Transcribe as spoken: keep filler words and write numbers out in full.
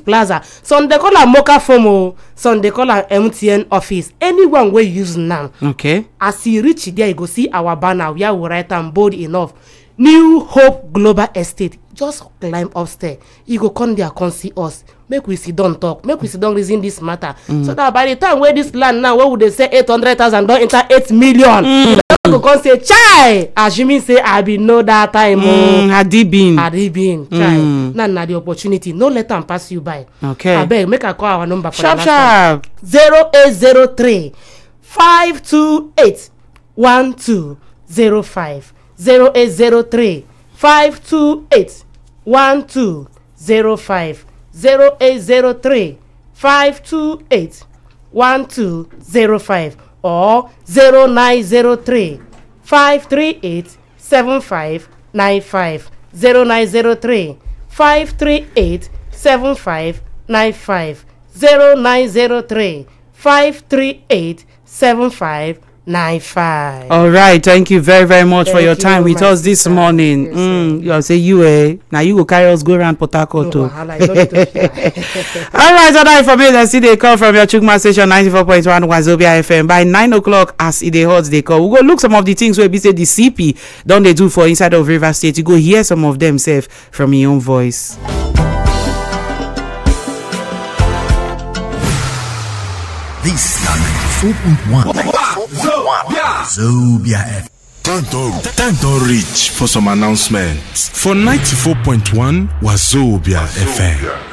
Plaza. Some they call am Mocha Fomo, some they call am M T N office. Anyone we use now. Okay. As you reach there, you go see our banner where we write am bold enough. New Hope Global Estate. Just climb upstairs. You go come there, come see us. Make we sit down talk. Make we sit down reason this matter. Mm. So that by the time where this land now, where would they say eight hundred thousand don't enter eight million? Mm. Go come say chai. As you mean say I be know that time. Mm. Had he been? Had he been? Chai. Mm. Now na the opportunity. No let them pass you by. Okay. I beg make I call our number for sharp the sharp. Zero eight zero three five two eight one two zero five. Zero eight zero three five two eight one two zero five. Zero eight zero three five two eight one two zero five or zero nine zero three five three eight seven five nine five. Zero nine zero three five three eight seven five nine five. Zero nine zero three five three eight seven five nine five. All right, thank you very very much thank for your time with us this sister. morning. Yes, mm, you say you eh now you go carry us go around Port Harcourt too. No, all right, other information see they call from your Chukma station ninety-four point one Wazobia F M by nine o'clock as it they hot they call. We go look some of the things where we say the C P don't they do for inside of River State. You go hear some of them self from your own voice. This is ninety-four point one. Zobia F M. Time don't, time don't reach for some announcements. For ninety-four point one Wazobia F M.